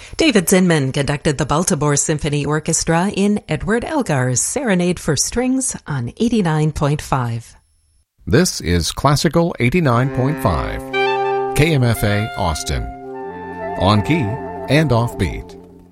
David Zinman conducted the Baltimore Symphony Orchestra in Edward Elgar's Serenade for Strings on 89.5. This is Classical 89.5, KMFA Austin, on key and offbeat.